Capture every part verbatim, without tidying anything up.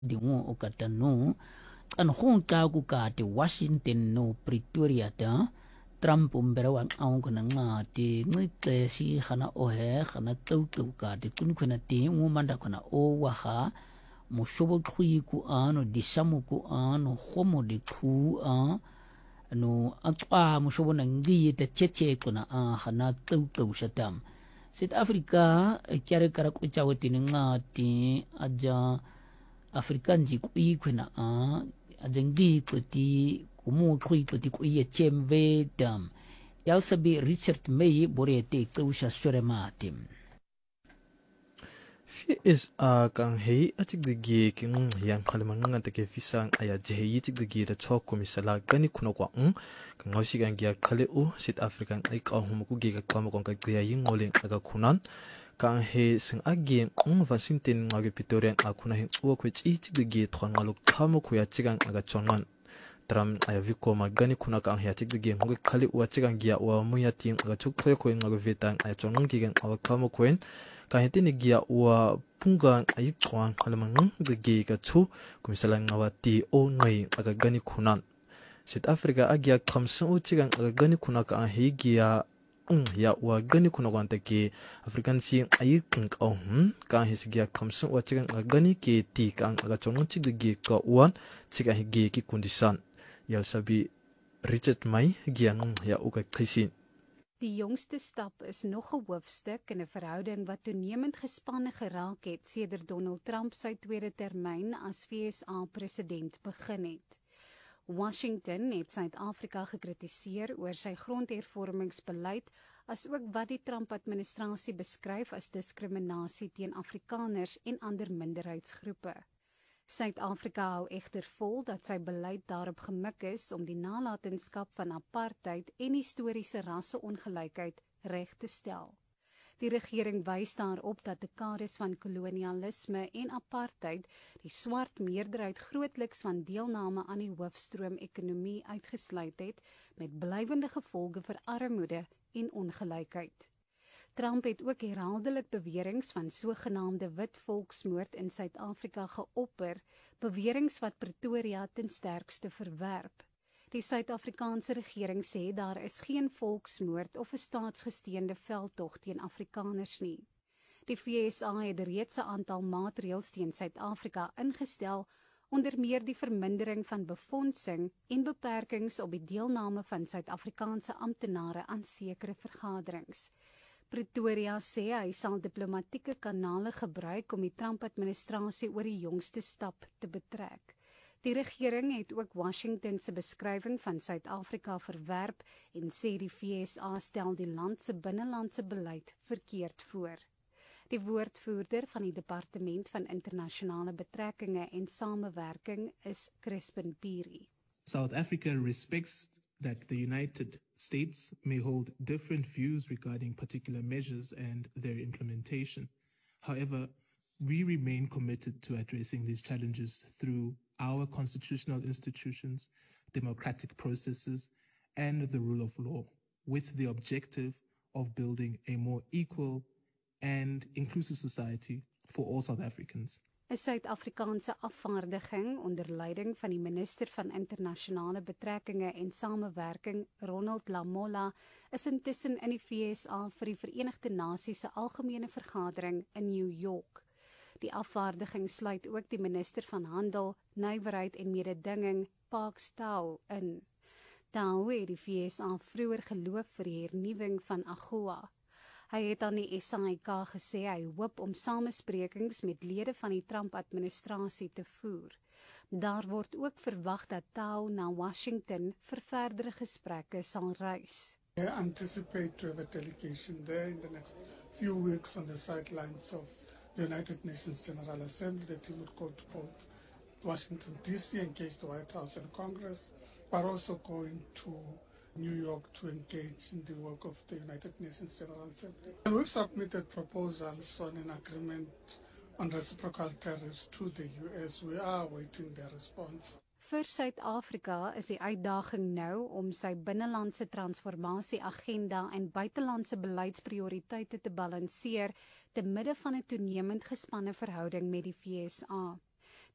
di ngo o kata no an hong ka ku ka te Washington no Pretoria ta Trump umbera wan ang kana nga te ngite si khana o he khana tau tau ka te kun kana te ngo manda kana o wa ha mo shobo khui ku ano di samu ku ano homo di ku a no atwa mo shobo na ngi te cheche kuna a khana tau tau shatam South Africa kyare kara ku chawati nga ti aja Afrikanji ku i kuna a aja ngi ku ti kumu khui ku ti ku i chemve dam yalsabi Richard May borete tau sha sore matim Fi is a kang hei a chik de gi ki ng yang khalima nga ta ke fisang aya je hei chik de gi da chok ko misala gani kuno kwa ng ka ngau si gang gi khale u South African ai ka hum ku gi ka kam ko ka gya yin ngoleng aga kunan kang he sing agi ng Washington nga ge Pretoria a kuna hin u ko chi chik de gi thon ngaluk tham ko ya chigang aga chongan tram aya viko magani kuna kang he chik de gi ng khale u chigang gi wa mu ya ting aga chuk khoy ko nga ge vetang aya chonong gi gang awa kam ko en ka hetini gia wa punga ai chuan halamang de gi ka chu kumisalang ngawa ti o ngai aga gani khunan South Africa agya khamsu chigang aga gani khuna ka he gia ung ya wa gani khuna wan ta ki African si ai tung ka hum ka he si gia khamsu wa chigang aga gani ke ti ka aga chonong chi de gi ka wan chiga he gi ki condition yal sabi Richard May gia nung ya u ka khisin Die jongste stap is nog 'n hoofstuk in 'n verhouding wat toenemend gespanne geraak het sedert Donald Trump sy tweede termyn as V S A-president begin het. Washington het Suid-Afrika gekritiseer oor sy grondhervormingsbeleid asook wat die Trump-administrasie beskryf as diskriminasie teen Afrikaners en ander minderheidsgroepe. Suid-Afrika hou egter vol dat sy beleid daarop gemik is om die nalatenskap van apartheid en historiese rasseongelykheid reg te stel. Die regering wys daarop dat dekades van kolonialisme en apartheid die swart meerderheid grootliks van deelname aan die hoofstroom-ekonomie uitgesluit het, met blywende gevolge vir armoede en ongelykheid. Trump het ook herhaaldelik beweringe van sogenaamde wit volksmoord in Suid-Afrika geopper, beweringe wat Pretoria ten sterkste verwerp. Die Suid-Afrikaanse regering sê daar is geen volksmoord of 'n staatsgesteende veldtog teen Afrikaners nie. Die V S A het reeds 'n aantal maatreëls teen Suid-Afrika ingestel, onder meer die vermindering van befondsing en beperkings op die deelname van Suid-Afrikaanse amptenare aan sekere vergaderings. Pretoria sê hy sal diplomatieke kanale gebruik om die Trump-administrasie oor die jongste stap te betrek. Die regering het ook Washington se beskrywing van Suid-Afrika verwerp en sê die V S A stel die land se binnelandse beleid verkeerd voor. Die woordvoerder van die Departement van Internasionale Betrekkinge en Samewerking is Crispin Piri. South Africa respects that the United States may hold different views regarding particular measures and their implementation. However, we remain committed to addressing these challenges through our constitutional institutions, democratic processes, and the rule of law, with the objective of building a more equal and inclusive society for all South Africans. 'n Suid-Afrikaanse afvaardiging onder leiding van die minister van Internasionale Betrekkinge en Samewerking, Ronald Lamola, is intussen in die V S A vir die Verenigde Nasies se algemene vergadering in New York. Die afvaardiging sluit ook die minister van Handel, Nywerheid en Mededinging, Parks Tau, in. Tau het die V S A vroeër geloof vir die hernuwing van AGOA. Hy het aan die S A I K gesê hy hoop om samesprekings met lede van die Trump-administrasie te voer. Daar word ook verwag dat Tau na Washington vir verdere gesprekke sal reis. I anticipate to have a delegation there in the next few weeks on the sidelines of the United Nations General Assembly. The team would go to both Washington, D C, engage the White House and Congress, but also going to New York to engage in the work of the United Nations General Assembly. And we've submitted proposals on an agreement on reciprocal tariffs to the U S. We are awaiting their response. Vir Suid-Afrika is die uitdaging nou om sy binnelandse transformasie-agenda en buitelandse beleidsprioriteite te balanseer te midde van 'n toenemend gespanne verhouding met die V S A.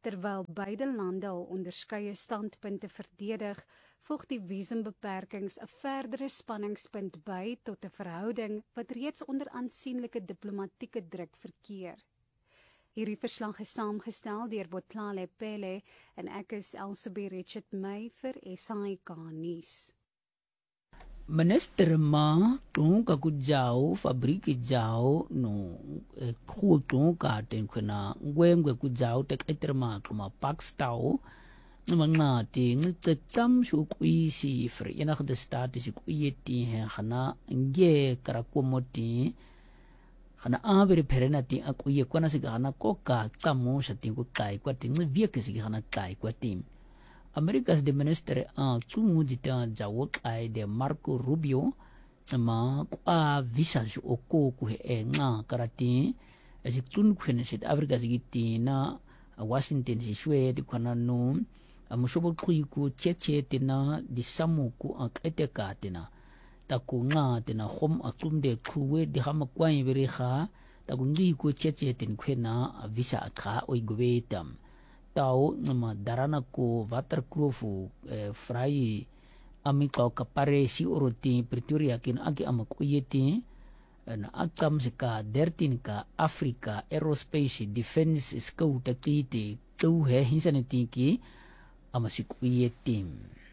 Terwyl beide lande al onderskeie standpunte verdedig, voeg die visumbeperkings 'n verdere spanningspunt by tot 'n verhouding wat reeds onder aansienlike diplomatieke druk verkeer. Hierdie verslag is saamgestel deur Botlale Pele en ek is Elsabie Richard May vir S A K nuus. Minister ma tonga kujao fabriki jao no khuo tonga ten kuna ngwengwe kujao tek eterma kuma pakstau ngati ngitsam shu kuisi Verenigde State si kuiti he khana nge karakomoti khana abere perenati akuye kwana si khana koka tsamo shati ku kai kwati ngivieke si khana kai kwati America's the minister a tsumu dita jawo kai de Marco Rubio ma kwa visa ju oko ku he nga karati asi tsun khene sit Africa sigiti na Washington si shwe di kana no amushobo ku cheche tina di samu ku aketeka tina taku nga tina khom atsumde khuwe di hama kwai beri kha taku ngi ku cheche tin khena visa akha oigwetam tau nama darana ko waterkloof eh, frai ami kau kapare si uroti Pretoria kin agi ama kuyeti na atsam sika dertin ka Africa Aerospace Defense Scout takiti tu he hinsanetiki ama si kuyeti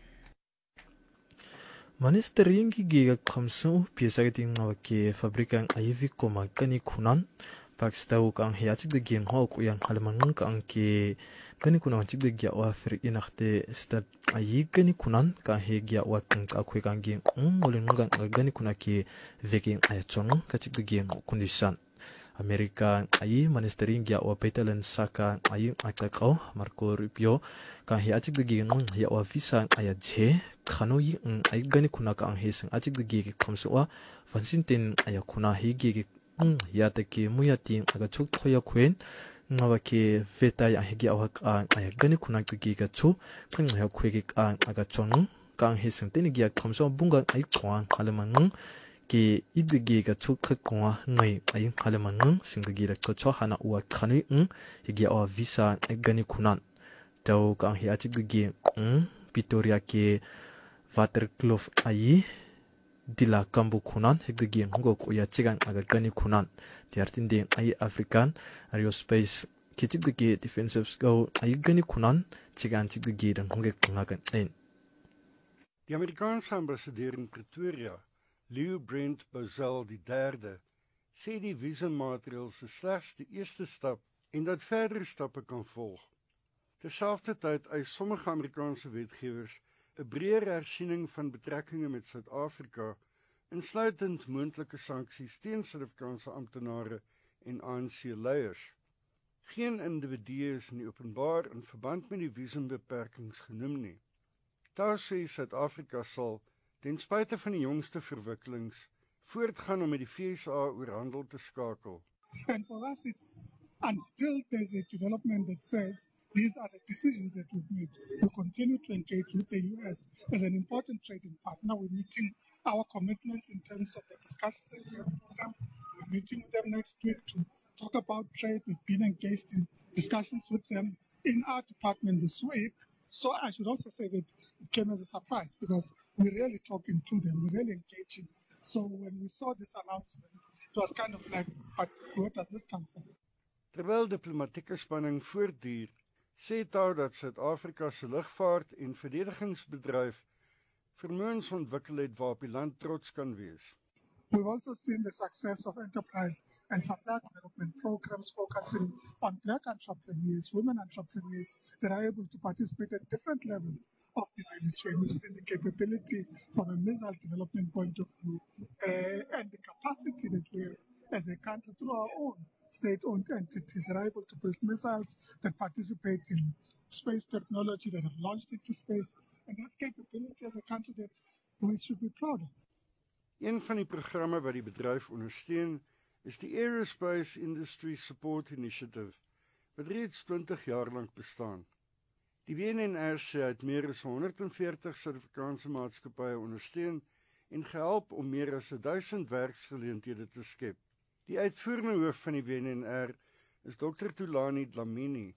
Minister ringi giga khamsu piesagati ngawake fabrikan ayivi koma kani kunan Pakistau kang hiatik de gen ho ku yang halaman kang ke kani kunan tik de gya wa fer inakhte stat ayi kani kunan ka he gya wa kang ka khu kang gen ngolin ngang gani kunaki veking ayachon ka tik de gen condition Amerika ayi ministering gya wa petalan saka ayi atakau Marco Rubio ka hiatik de gen ya wa visa ayaje khano yi ayi gani kunaka ang he sing atik de ge khamsu wa vansinten ayakuna he ge yataki muyatin aga chuk thoya khuen ngawake veta ya hegi awak a ayagani kunak gi ga chu khang ya khwegi ka aga chon kang hisem teni gi khamso bunga ai khwan halaman ki idgi ga chu khakwa ngai ai halaman singgi ra cho hana wa khani um hegi awa visa agani kunan taw kang hi achi gi um Pretoria ke waterkloof ai dila kambu kunan hegde gi ngo ko ya chigan agar kani kunan tiartin de ai African Aerospace kichig de defensive go ai gani kunan chigan chig de dan honge ngagan ein Die Amerikaanse ambassadeur in Pretoria, Leo Brent Bozell die derde, sê die visummaatreëls is slegs die eerste stap en dat verdere stappe kan volg. Terselfdertyd eis sommige Amerikaanse wetgewers 'n breër hersiening van betrekkinge met Suid-Afrika, insluitend moontlike sanksies teen Suid-Afrikaanse amptenare en A N C-leiers. Geen individu is in die openbaar in verband met die visumbeperkings genoem nie. Daar sê Suid-Afrika sal, ten spyte van die jongste verwikkelings, voortgaan om met die V S A oor handel te skakel. And for us, it's until there's a development that says these are the decisions that we've made. We continue to engage with the U S as an important trading partner. We're meeting our commitments in terms of the discussions that we have with them. We're meeting with them next week to talk about trade. We've been engaged in discussions with them in our department this week. So I should also say that it came as a surprise because we're really talking to them, we're really engaging. So when we saw this announcement, it was kind of like, but where does this come from? Terwyl diplomatieke spanning voortduur, sê Tau dat Suid-Afrika se lugvaart en verdedigingsbedryf vermoëns ontwikkel het waarop die land trots kan wees. We've also seen the success of enterprise and supply development programs focusing on black entrepreneurs, women entrepreneurs that are able to participate at different levels of the value chain. We've seen the capability from a missile development point of view uh, and the capacity that we're, as a country, through our own state-owned entities that are able to build missiles that participate in space technology, that have launched into space. And that's capability as a country that we should be proud of. Een van die programme wat die bedryf ondersteun, is die Aerospace Industry Support Initiative, wat reeds twintig jaar lank bestaan. Die W N N R sê het meer as honderdveertig Suid-Afrikaanse maatskappye ondersteun en gehelp om meer as duisend werksgeleenthede te skep. Die uitvoerende hoof van die W N N R is Dokter Thulani Dlamini.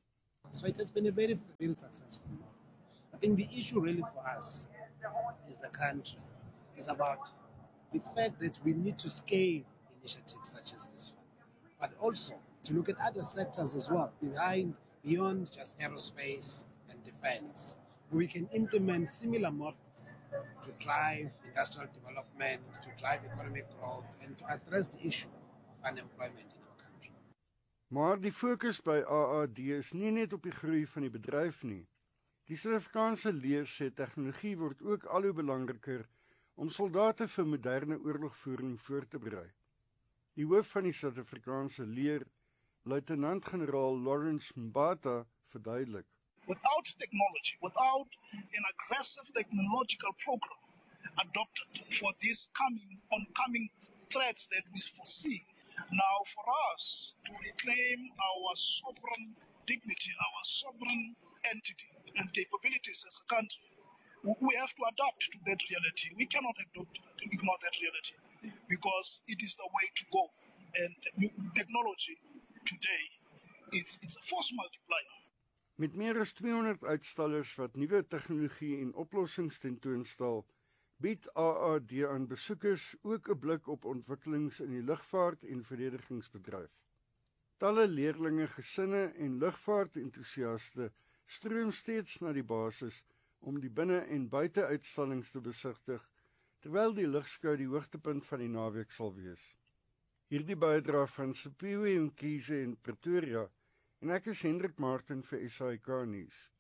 So it has been a very, very successful model. I think the issue really for us as a country is about the fact that we need to scale initiatives such as this one, but also to look at other sectors as well, behind, beyond just aerospace and defense. We can implement similar models to drive industrial development, to drive economic growth, and to address the issue of unemployment in our country. Maar die fokus by A A D is nie net op die groei van die bedryf nie. Die Suid-Afrikaanse leer sê tegnologie word ook al hoe belangriker om soldate vir moderne oorlogvoering voor te berei. Die hoof van die Suid-Afrikaanse leer, Luitenant-generaal Lawrence Mbata, verduidelik. Without technology, without an aggressive technological program adopted for these coming oncoming threats that we foresee, now for us to reclaim our sovereign dignity, our sovereign entity and capabilities as a country, we have to adapt to that reality. We cannot ignore that reality because it is the way to go. And technology today, it's, it's a force multiplier. Met meer as tweehonderd uitstallers wat nuwe tegnologie en oplossings tentoonstel, bied A A D aan besoekers ook 'n blik op ontwikkelings in die lugvaart en verdedigingsbedryf. Talle leerlinge, gesinne en lugvaartentoesiaste stroom steeds na die basis om die binne- en buite-uitstallings te besigtig, terwyl die lugskou die hoogtepunt van die naweek sal wees. Hierdie bydra van Siphiwe Mkhize in Pretoria, en ek is Hendrik Martin vir S A I K Nuus.